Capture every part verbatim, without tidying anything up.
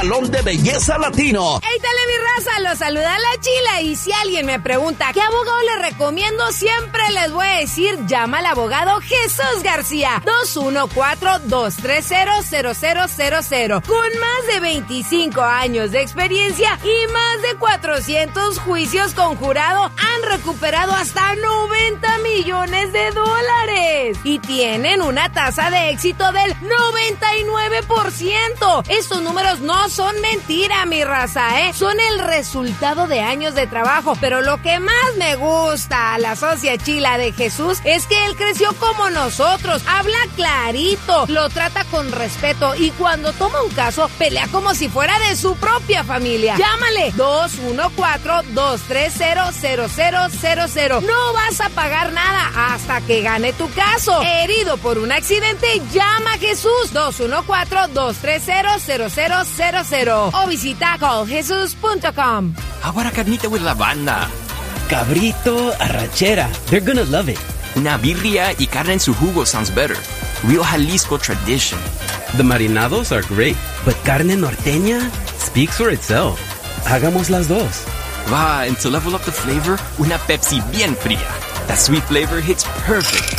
Salón de Belleza Latino. ¡Hey, tele, mi raza! Los saluda la Chila. Y si alguien me pregunta qué abogado le recomiendo, siempre les voy a decir, llama al abogado Jesús García. dos uno cuatro, dos tres cero, cero cero cero cero. Con más de veinticinco años de experiencia y más de cuatrocientos juicios con jurado, han recuperado hasta noventa millones de dólares. Y tienen una tasa de éxito del noventa y nueve por ciento. Estos números no son mentira, mi raza, ¿eh? Son el resultado de años de trabajo. Pero lo que más me gusta a la socia Chila de Jesús es que él creció como nosotros. Habla clarito, lo trata con respeto y cuando toma un caso, pelea como si fuera de su propia familia. Llámale dos uno cuatro, dos tres cero, cero cero cero cero. No vas a pagar nada hasta que gane tu caso. Herido por un accidente, llama a Jesús. dos uno cuatro, dos tres cero, cero cero cero cero o visita call jesus punto com. Ahora carnita with la banda. Cabrito, arrachera. They're gonna love it. Una birria y carne en su jugo sounds better. Real Jalisco tradition. The marinados are great, but carne norteña speaks for itself. Hagamos las dos. Va, and to level up the flavor, una Pepsi bien fría. That sweet flavor hits perfect.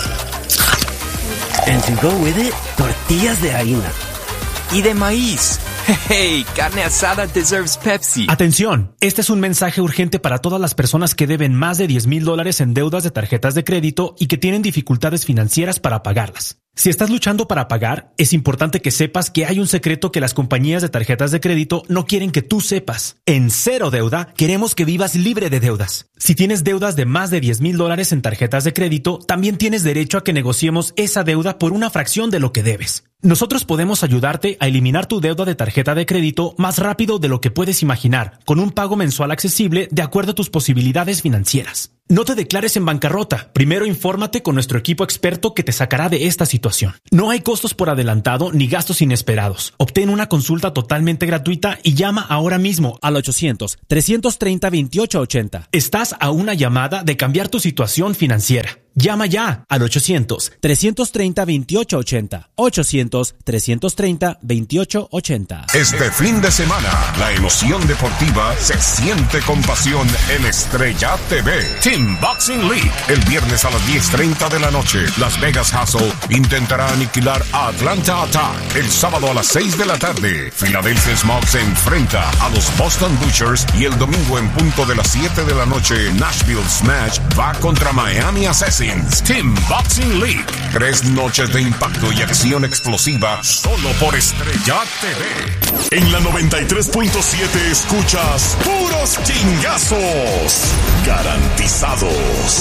And to go with it, tortillas de harina. Y de maíz. Hey, carne asada deserves Pepsi. Atención, este es un mensaje urgente para todas las personas que deben más de diez mil dólares en deudas de tarjetas de crédito y que tienen dificultades financieras para pagarlas. Si estás luchando para pagar, es importante que sepas que hay un secreto que las compañías de tarjetas de crédito no quieren que tú sepas. En Cero Deuda, queremos que vivas libre de deudas. Si tienes deudas de más de diez mil dólares en tarjetas de crédito, también tienes derecho a que negociemos esa deuda por una fracción de lo que debes. Nosotros podemos ayudarte a eliminar tu deuda de tarjeta de crédito más rápido de lo que puedes imaginar, con un pago mensual accesible de acuerdo a tus posibilidades financieras. No te declares en bancarrota. Primero infórmate con nuestro equipo experto que te sacará de esta situación. No hay costos por adelantado ni gastos inesperados. Obtén una consulta totalmente gratuita y llama ahora mismo al ochocientos, trescientos treinta, veintiocho ochenta. Estás a una llamada de cambiar tu situación financiera. Llama ya al ochocientos, trescientos treinta, veintiocho ochenta. ochocientos, trescientos treinta, veintiocho ochenta. Este fin de semana, la emoción deportiva se siente con pasión en Estrella T V. Team Boxing League. El viernes a las diez treinta de la noche, Las Vegas Hustle intentará aniquilar a Atlanta Attack. El sábado a las seis de la tarde, Philadelphia Smog se enfrenta a los Boston Butchers y el domingo en punto de las siete de la noche, Nashville Smash va contra Miami Assassins. Team Boxing League. Tres noches de impacto y acción explosiva solo por Estrella T V. En la noventa y tres punto siete escuchas puros chingazos garantizados.